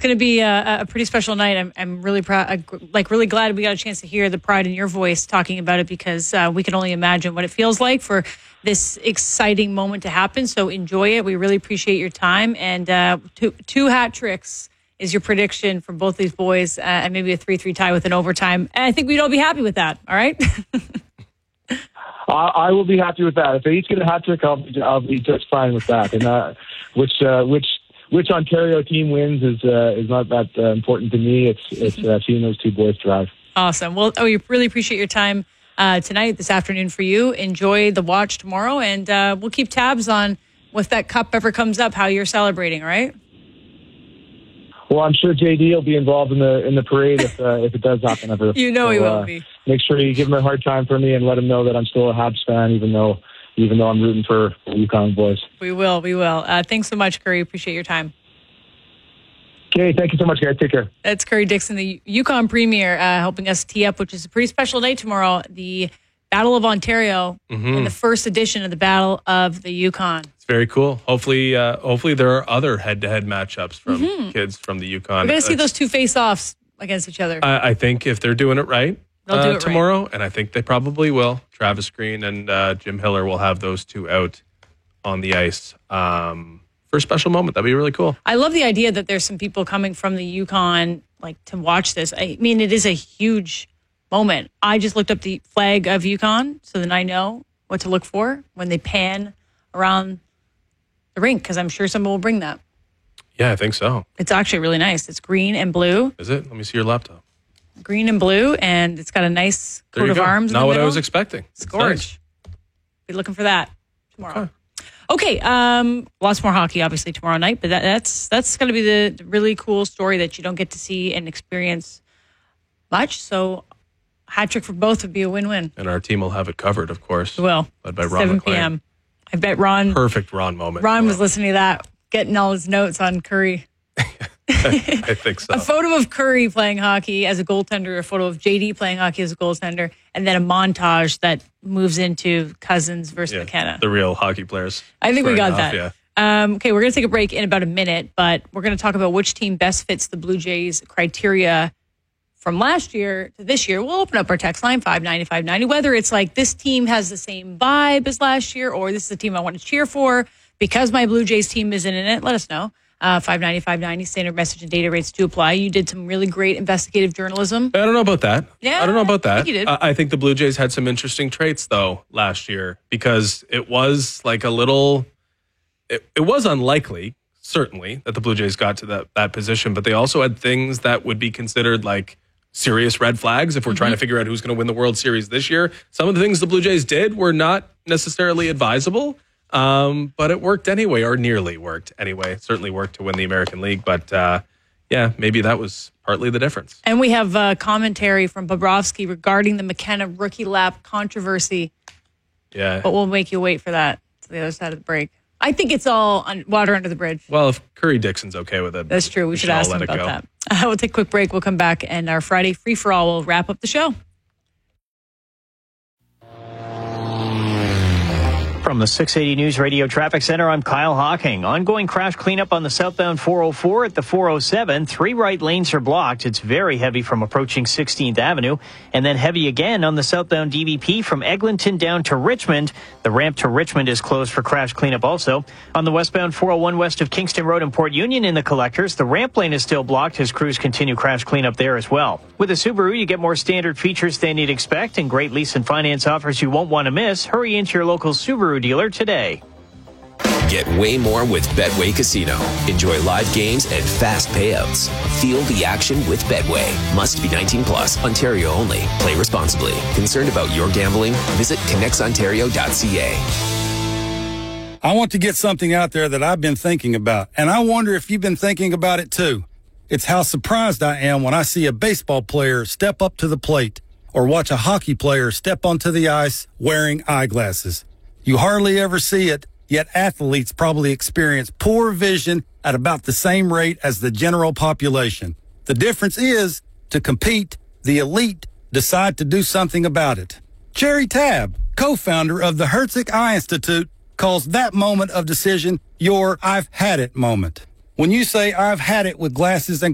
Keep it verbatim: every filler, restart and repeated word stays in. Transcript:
going to be a, a pretty special night. I'm, I'm really proud, like really glad we got a chance to hear the pride in your voice talking about it, because uh, we can only imagine what it feels like for this exciting moment to happen. So enjoy it. We really appreciate your time. And uh, two, two hat tricks is your prediction for both these boys, uh, and maybe a three three tie with an overtime. And I think we'd all be happy with that. All right. I, I will be happy with that. If they each get a hat trick, I'll be, I'll be just fine with that. And uh, which uh, which which Ontario team wins is uh, is not that uh, important to me. It's it's uh, seeing those two boys thrive. Awesome. Well, oh, we really appreciate your time uh, tonight, this afternoon for you. Enjoy the watch tomorrow, and uh, we'll keep tabs on if that cup ever comes up, how you're celebrating. All right. Well, I'm sure J D will be involved in the in the parade if uh, if it does happen ever. You know so, he will uh, be. Make sure you give him a hard time for me and let him know that I'm still a Habs fan, even though even though I'm rooting for the UConn boys. We will, we will. Uh, thanks so much, Curry. Appreciate your time. Okay, thank you so much, guys. Take care. That's Curry Dixon, the UConn Premier, uh, helping us tee up, which is a pretty special day tomorrow. The Battle of Ontario, mm-hmm. and the first edition of the Battle of the Yukon. It's very cool. Hopefully, uh, hopefully there are other head-to-head matchups from mm-hmm. kids from the Yukon. We're going to see those two face-offs against each other. I, I think if they're doing it right They'll uh, do it tomorrow, right. and I think they probably will, Travis Green and uh, Jim Hiller will have those two out on the ice um, for a special moment. That'd be really cool. I love the idea that there's some people coming from the Yukon like to watch this. I mean, it is a huge moment. I just looked up the flag of Yukon, so then I know what to look for when they pan around the rink, because I'm sure someone will bring that. Yeah, I think so. It's actually really nice. It's green and blue. Is it? Let me see your laptop. Green and blue, and it's got a nice coat of go. arms. Not in the what middle. I was expecting. It's gorgeous. Nice. Be looking for that tomorrow. Okay. Okay, um, lots more hockey obviously tomorrow night, but that, that's that's going to be the, the really cool story that you don't get to see and experience much. So, hat trick for both would be a win-win. And our team will have it covered, of course. We will. Led by Ron seven McLean. p.m. I bet Ron. Perfect Ron moment. Ron was listening to that, getting all his notes on Curry. I think so. A photo of Curry playing hockey as a goaltender, a photo of J D playing hockey as a goaltender, and then a montage that moves into Cousins versus yeah, McKenna. The real hockey players. I think we got off, that. Yeah. Um, okay, we're going to take a break in about a minute, but we're going to talk about which team best fits the Blue Jays criteria from last year to this year. We'll open up our text line, five ninety, five ninety, whether it's like this team has the same vibe as last year, or this is a team I want to cheer for because my Blue Jays team isn't in it. Let us know. Uh, five ninety, five ninety, standard message and data rates do apply. You did some really great investigative journalism. I don't know about that. Yeah, I don't know about that. I think you did. I, I think the Blue Jays had some interesting traits, though, last year, because it was like a little, it, it was unlikely, certainly, that the Blue Jays got to that, that position, but they also had things that would be considered like serious red flags if we're mm-hmm. trying to figure out who's going to win the World Series this year. Some of the things the Blue Jays did were not necessarily advisable. Um, but it worked anyway, or nearly worked anyway. It certainly worked to win the American League, but uh, yeah, maybe that was partly the difference. And we have uh, commentary from Bobrovsky regarding the McKenna rookie lap controversy. Yeah. But we'll make you wait for that to the other side of the break. I think it's all on water under the bridge. Well, if Curry Dixon's okay with it. That's true. We, we should ask him about that. Uh, we'll take a quick break. We'll come back, and our Friday free-for-all will wrap up the show. From the six eighty News Radio Traffic Center, I'm Kyle Hawking. Ongoing crash cleanup on the southbound four oh four at the four oh seven. Three right lanes are blocked. It's very heavy from approaching sixteenth Avenue. And then heavy again on the southbound D V P from Eglinton down to Richmond. The ramp to Richmond is closed for crash cleanup also. On the westbound four oh one west of Kingston Road in Port Union in the collectors, the ramp lane is still blocked as crews continue crash cleanup there as well. With a Subaru, you get more standard features than you'd expect and great lease and finance offers you won't want to miss. Hurry into your local Subaru dealer today. Get way more with Betway Casino. Enjoy live games and fast payouts. Feel the action with Betway. Must be nineteen plus, Ontario only. Play responsibly. Concerned about your gambling? Visit connects ontario dot c a. I want to get something out there that I've been thinking about, and I wonder if you've been thinking about it too. It's how surprised I am when I see a baseball player step up to the plate or watch a hockey player step onto the ice wearing eyeglasses. You hardly ever see it, yet athletes probably experience poor vision at about the same rate as the general population. The difference is, to compete, the elite decide to do something about it. Jerry Tabb, co-founder of the Herzig Eye Institute, calls that moment of decision your I've had it moment. When you say I've had it with glasses and